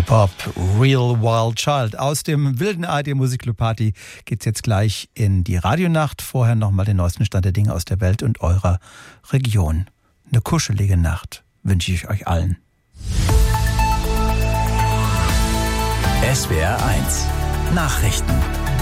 Iggy Pop, Real Wild Child. Aus dem wilden ARD Musikclub Party geht's jetzt gleich in die Radionacht. Vorher nochmal den neuesten Stand der Dinge aus der Welt und eurer Region. Eine kuschelige Nacht wünsche ich euch allen. SWR 1 Nachrichten.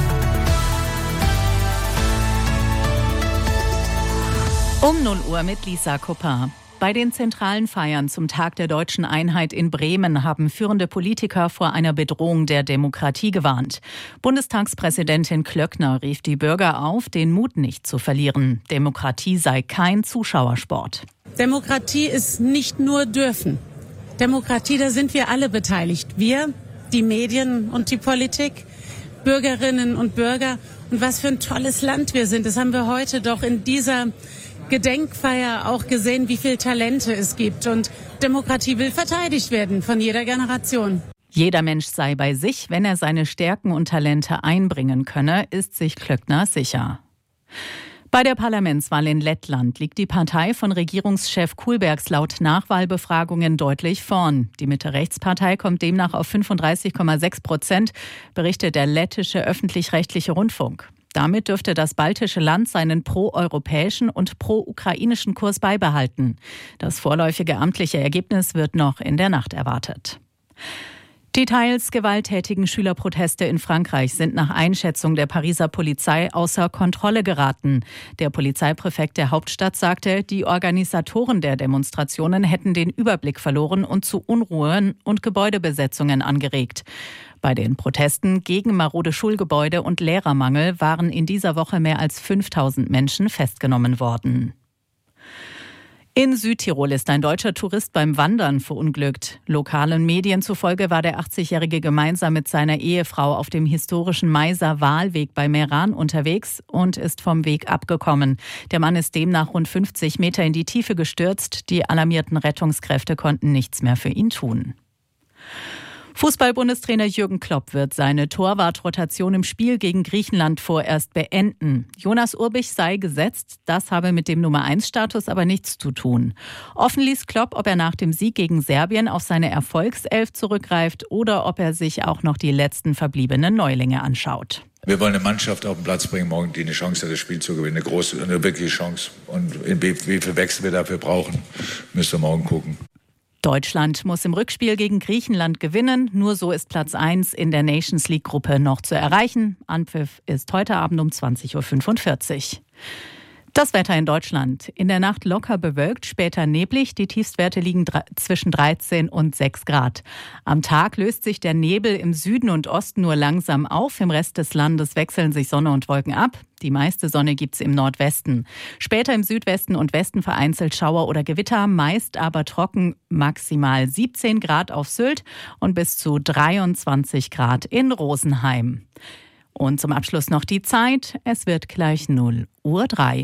Um 0 Uhr mit Lisa Koppar. Bei den zentralen Feiern zum Tag der Deutschen Einheit in Bremen haben führende Politiker vor einer Bedrohung der Demokratie gewarnt. Bundestagspräsidentin Klöckner rief die Bürger auf, den Mut nicht zu verlieren. Demokratie sei kein Zuschauersport. Demokratie ist nicht nur dürfen. Demokratie, da sind wir alle beteiligt. Wir, die Medien und die Politik, Bürgerinnen und Bürger. Und was für ein tolles Land wir sind. Das haben wir heute doch in dieser Gedenkfeier auch gesehen, wie viel Talente es gibt. Und Demokratie will verteidigt werden von jeder Generation. Jeder Mensch sei bei sich, wenn er seine Stärken und Talente einbringen könne, ist sich Klöckner sicher. Bei der Parlamentswahl in Lettland liegt die Partei von Regierungschef Kullbergs laut Nachwahlbefragungen deutlich vorn. Die Mitte-Rechts-Partei kommt demnach auf 35,6%, berichtet der lettische öffentlich-rechtliche Rundfunk. Damit dürfte das baltische Land seinen pro-europäischen und pro-ukrainischen Kurs beibehalten. Das vorläufige amtliche Ergebnis wird noch in der Nacht erwartet. Die teils gewalttätigen Schülerproteste in Frankreich sind nach Einschätzung der Pariser Polizei außer Kontrolle geraten. Der Polizeipräfekt der Hauptstadt sagte, die Organisatoren der Demonstrationen hätten den Überblick verloren und zu Unruhen und Gebäudebesetzungen angeregt. Bei den Protesten gegen marode Schulgebäude und Lehrermangel waren in dieser Woche mehr als 5000 Menschen festgenommen worden. In Südtirol ist ein deutscher Tourist beim Wandern verunglückt. Lokalen Medien zufolge war der 80-Jährige gemeinsam mit seiner Ehefrau auf dem historischen Meiser Wahlweg bei Meran unterwegs und ist vom Weg abgekommen. Der Mann ist demnach rund 50 Meter in die Tiefe gestürzt. Die alarmierten Rettungskräfte konnten nichts mehr für ihn tun. Fußball-Bundestrainer Jürgen Klopp wird seine Torwartrotation im Spiel gegen Griechenland vorerst beenden. Jonas Urbich sei gesetzt, das habe mit dem Nummer-1-Status aber nichts zu tun. Offen ließ Klopp, ob er nach dem Sieg gegen Serbien auf seine Erfolgself zurückgreift oder ob er sich auch noch die letzten verbliebenen Neulinge anschaut. Wir wollen eine Mannschaft auf den Platz bringen morgen, die eine Chance hat, das Spiel zu gewinnen. Eine wirkliche Chance. Und wie viel Wechsel wir dafür brauchen, müssen wir morgen gucken. Deutschland muss im Rückspiel gegen Griechenland gewinnen. Nur so ist Platz 1 in der Nations League-Gruppe noch zu erreichen. Anpfiff ist heute Abend um 20.45 Uhr. Das Wetter in Deutschland. In der Nacht locker bewölkt, später neblig. Die Tiefstwerte liegen zwischen 13 und 6 Grad. Am Tag löst sich der Nebel im Süden und Osten nur langsam auf. Im Rest des Landes wechseln sich Sonne und Wolken ab. Die meiste Sonne gibt's im Nordwesten. Später im Südwesten und Westen vereinzelt Schauer oder Gewitter, meist aber trocken, maximal 17 Grad auf Sylt und bis zu 23 Grad in Rosenheim. Und zum Abschluss noch die Zeit. Es wird gleich 0:03 Uhr.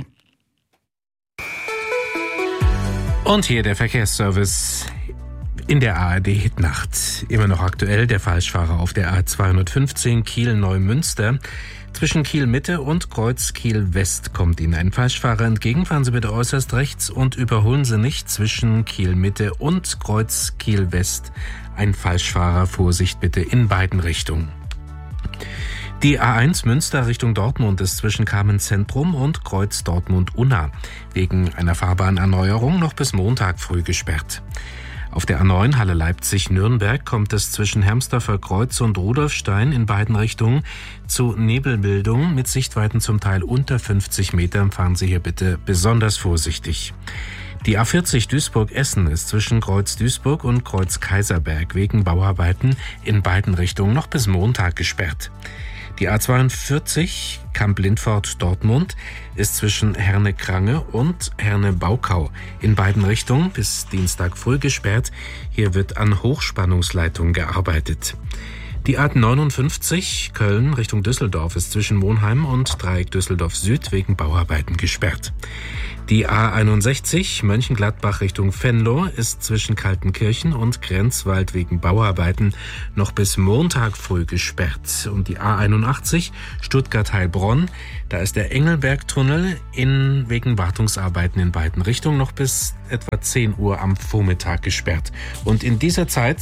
Und hier der Verkehrsservice in der ARD-Hitnacht. Immer noch aktuell der Falschfahrer auf der A215 Kiel-Neumünster. Zwischen Kiel-Mitte und Kreuz Kiel-West kommt Ihnen ein Falschfahrer entgegen. Fahren Sie bitte äußerst rechts und überholen Sie nicht zwischen Kiel-Mitte und Kreuz Kiel-West. Ein Falschfahrer, Vorsicht bitte in beiden Richtungen. Die A1 Münster Richtung Dortmund ist zwischen Kamenz-Zentrum und Kreuz Dortmund-Unna wegen einer Fahrbahnerneuerung noch bis Montag früh gesperrt. Auf der A9 Halle Leipzig-Nürnberg kommt es zwischen Hermsdorfer Kreuz und Rudolfstein in beiden Richtungen zu Nebelbildung mit Sichtweiten zum Teil unter 50 Metern. Fahren Sie hier bitte besonders vorsichtig. Die A40 Duisburg-Essen ist zwischen Kreuz Duisburg und Kreuz Kaiserberg wegen Bauarbeiten in beiden Richtungen noch bis Montag gesperrt. Die A42 Kamp-Lindfort-Dortmund ist zwischen Herne-Krange und Herne-Baukau in beiden Richtungen bis Dienstag früh gesperrt. Hier wird an Hochspannungsleitungen gearbeitet. Die A59 Köln Richtung Düsseldorf ist zwischen Monheim und Dreieck Düsseldorf Süd wegen Bauarbeiten gesperrt. Die A61 Mönchengladbach Richtung Venlo ist zwischen Kaltenkirchen und Grenzwald wegen Bauarbeiten noch bis Montag früh gesperrt. Und die A81 Stuttgart-Heilbronn, da ist der Engelbergtunnel wegen Wartungsarbeiten in beiden Richtungen noch bis etwa 10 Uhr am Vormittag gesperrt. Und in dieser Zeit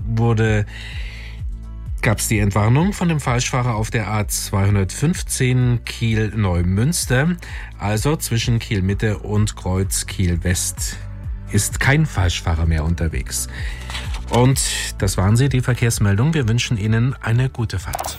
gab es die Entwarnung von dem Falschfahrer auf der A215 Kiel-Neumünster, also zwischen Kiel-Mitte und Kreuz Kiel-West ist kein Falschfahrer mehr unterwegs. Und das waren sie, die Verkehrsmeldungen. Wir wünschen Ihnen eine gute Fahrt.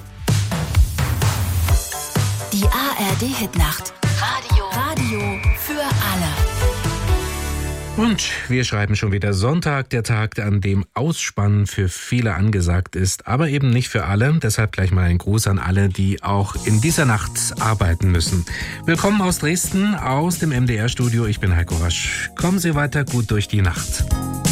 Die ARD-Hitnacht. Radio für alle. Und wir schreiben schon wieder Sonntag, der Tag, an dem Ausspannen für viele angesagt ist, aber eben nicht für alle. Deshalb gleich mal ein Gruß an alle, die auch in dieser Nacht arbeiten müssen. Willkommen aus Dresden, aus dem MDR-Studio. Ich bin Heiko Rasch. Kommen Sie weiter gut durch die Nacht.